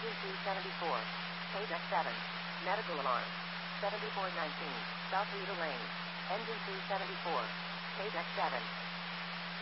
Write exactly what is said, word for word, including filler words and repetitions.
Engine two seventy-four. Page X seven. Medical alarm. seventy-four nineteen. South Rita Lane. Engine two seventy-four. Page X seven.